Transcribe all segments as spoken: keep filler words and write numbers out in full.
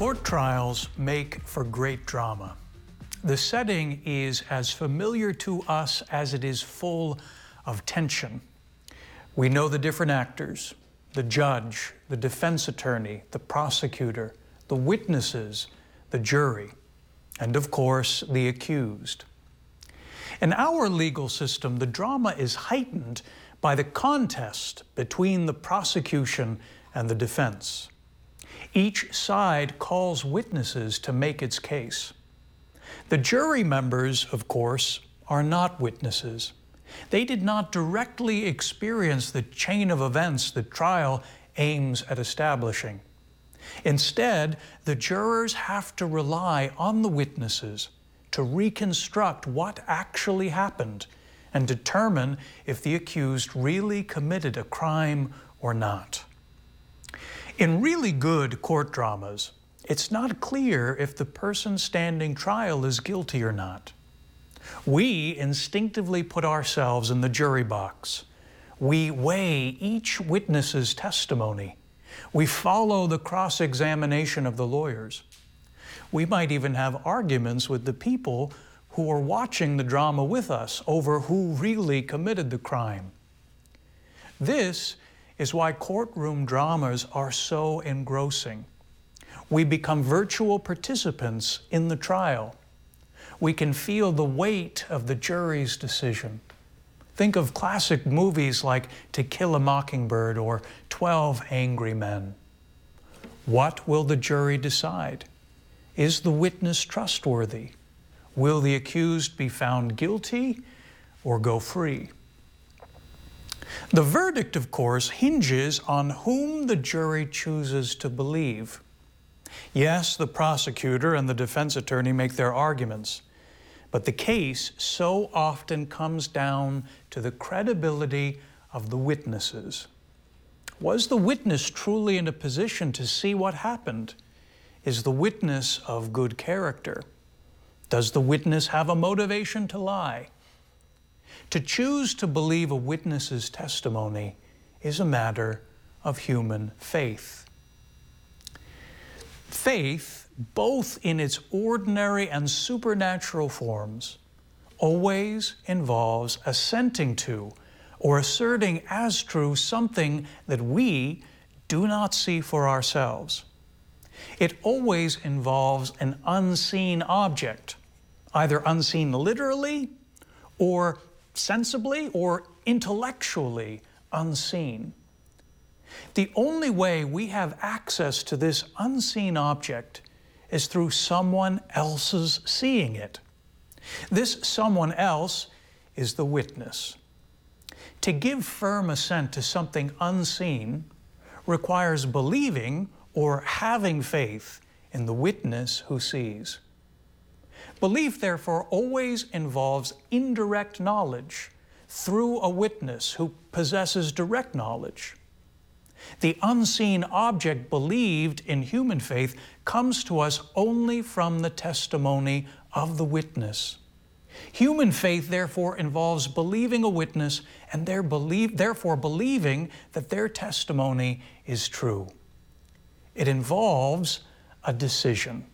Court trials make for great drama. The setting is as familiar to us as it is full of tension. We know the different actors, the judge, the defense attorney, the prosecutor, the witnesses, the jury, and of course, the accused. In our legal system, the drama is heightened by the contest between the prosecution and the defense. Each side calls witnesses to make its case. The jury members, of course, are not witnesses. They did not directly experience the chain of events the trial aims at establishing. Instead, the jurors have to rely on the witnesses to reconstruct what actually happened and determine if the accused really committed a crime or not. In really good court dramas, it's not clear if the person standing trial is guilty or not. We instinctively put ourselves in the jury box. We weigh each witness's testimony. We follow the cross-examination of the lawyers. We might even have arguments with the people who are watching the drama with us over who really committed the crime. This is why courtroom dramas are so engrossing. We become virtual participants in the trial. We can feel the weight of the jury's decision. Think of classic movies like To Kill a Mockingbird or Twelve Angry Men. What will the jury decide? Is the witness trustworthy? Will the accused be found guilty or go free? The verdict, of course, hinges on whom the jury chooses to believe. Yes, the prosecutor and the defense attorney make their arguments, but the case so often comes down to the credibility of the witnesses. Was the witness truly in a position to see what happened? Is the witness of good character? Does the witness have a motivation to lie? To choose to believe a witness's testimony is a matter of human faith. Faith, both in its ordinary and supernatural forms, always involves assenting to or asserting as true something that we do not see for ourselves. It always involves an unseen object, either unseen literally or sensibly or intellectually unseen. The only way we have access to this unseen object is through someone else's seeing it. This someone else is the witness. To give firm assent to something unseen requires believing or having faith in the witness who sees. Belief, therefore, always involves indirect knowledge through a witness who possesses direct knowledge. The unseen object believed in human faith comes to us only from the testimony of the witness. Human faith, therefore, involves believing a witness and their believe, therefore believing that their testimony is true. It involves a decision.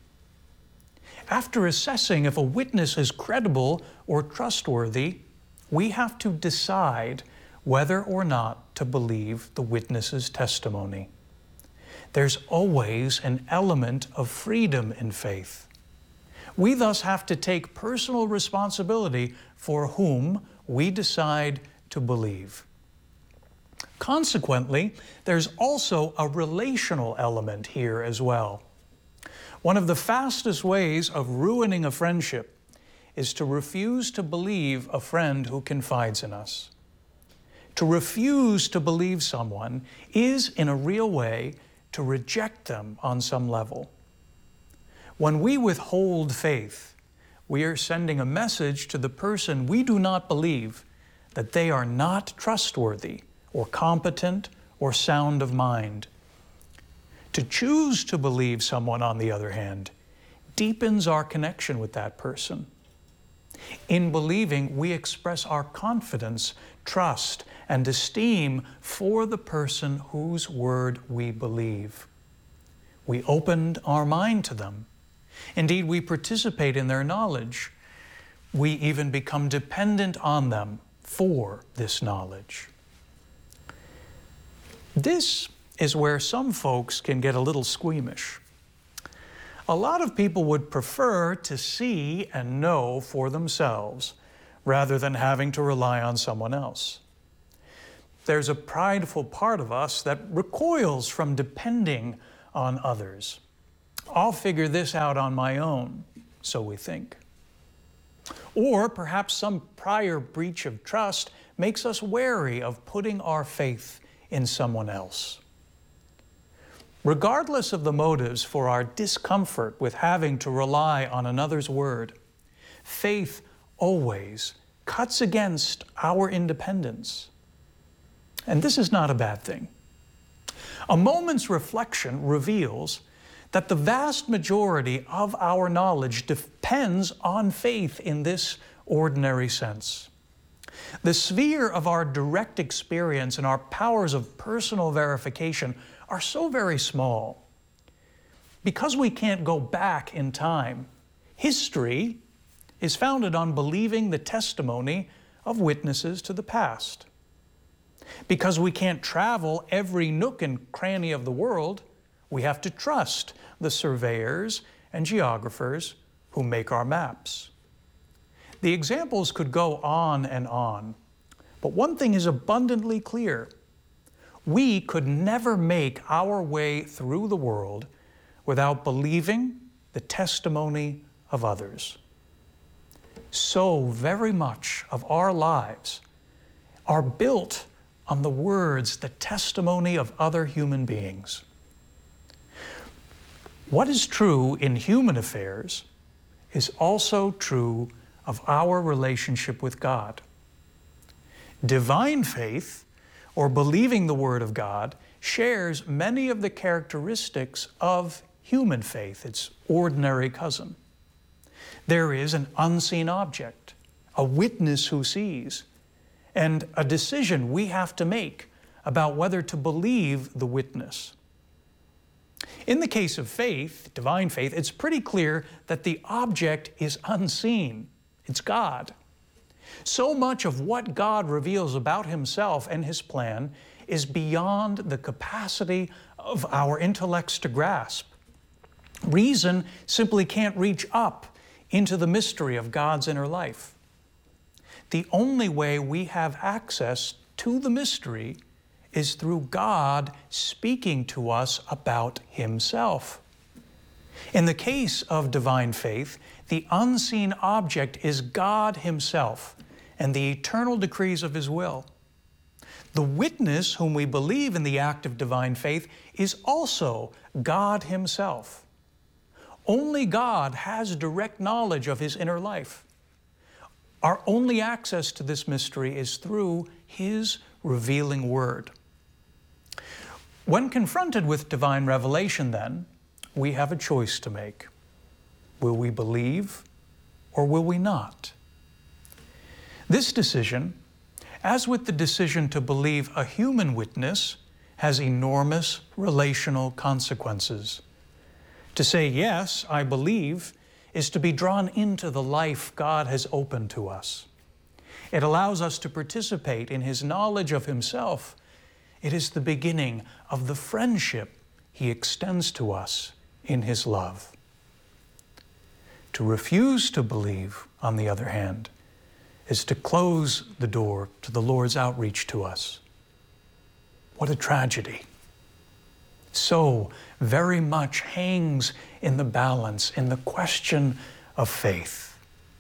After assessing if a witness is credible or trustworthy, we have to decide whether or not to believe the witness's testimony. There's always an element of freedom in faith. We thus have to take personal responsibility for whom we decide to believe. Consequently, there's also a relational element here as well. One of the fastest ways of ruining a friendship is to refuse to believe a friend who confides in us. To refuse to believe someone is, in a real way, to reject them on some level. When we withhold faith, we are sending a message to the person we do not believe that they are not trustworthy or competent or sound of mind. To choose to believe someone, on the other hand, deepens our connection with that person. In believing, we express our confidence, trust, and esteem for the person whose word we believe. We opened our mind to them. Indeed, we participate in their knowledge. We even become dependent on them for this knowledge. This is where some folks can get a little squeamish. A lot of people would prefer to see and know for themselves rather than having to rely on someone else. There's a prideful part of us that recoils from depending on others. I'll figure this out on my own, so we think. Or perhaps some prior breach of trust makes us wary of putting our faith in someone else. Regardless of the motives for our discomfort with having to rely on another's word, faith always cuts against our independence. And this is not a bad thing. A moment's reflection reveals that the vast majority of our knowledge depends on faith in this ordinary sense. The sphere of our direct experience and our powers of personal verification are so very small. Because we can't go back in time, history is founded on believing the testimony of witnesses to the past. Because we can't travel every nook and cranny of the world, we have to trust the surveyors and geographers who make our maps. The examples could go on and on, but one thing is abundantly clear. We could never make our way through the world without believing the testimony of others. So very much of our lives are built on the words, the testimony of other human beings. What is true in human affairs is also true of our relationship with God. Divine faith, or believing the Word of God, shares many of the characteristics of human faith, its ordinary cousin. There is an unseen object, a witness who sees, and a decision we have to make about whether to believe the witness. In the case of faith, divine faith, it's pretty clear that the object is unseen. It's God. So much of what God reveals about Himself and His plan is beyond the capacity of our intellects to grasp. Reason simply can't reach up into the mystery of God's inner life. The only way we have access to the mystery is through God speaking to us about Himself. In the case of divine faith, the unseen object is God Himself and the eternal decrees of His will. The witness whom we believe in the act of divine faith is also God Himself. Only God has direct knowledge of His inner life. Our only access to this mystery is through His revealing Word. When confronted with divine revelation, then, we have a choice to make. Will we believe or will we not? This decision, as with the decision to believe a human witness, has enormous relational consequences. To say, yes, I believe, is to be drawn into the life God has opened to us. It allows us to participate in His knowledge of Himself. It is the beginning of the friendship He extends to us in His love. To refuse to believe, on the other hand, is to close the door to the Lord's outreach to us. What a tragedy. So very much hangs in the balance, in the question of faith.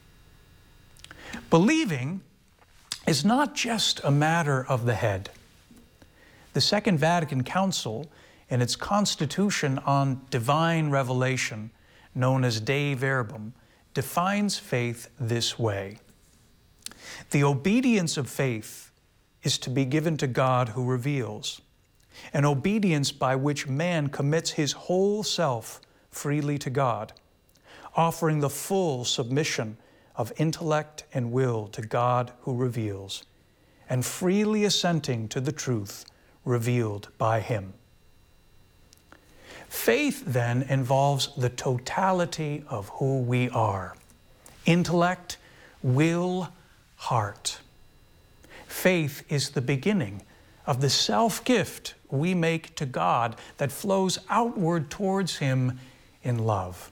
Believing is not just a matter of the head. The Second Vatican Council, in its Constitution on Divine Revelation, known as Dei Verbum, defines faith this way. The obedience of faith is to be given to God who reveals, an obedience by which man commits his whole self freely to God, offering the full submission of intellect and will to God who reveals, and freely assenting to the truth revealed by Him. Faith then involves the totality of who we are: intellect, will, heart. Faith is the beginning of the self-gift we make to God that flows outward towards Him in love.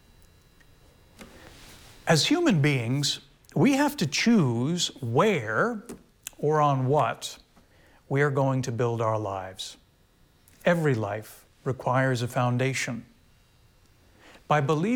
As human beings, we have to choose where or on what we are going to build our lives. Every life requires a foundation. By believing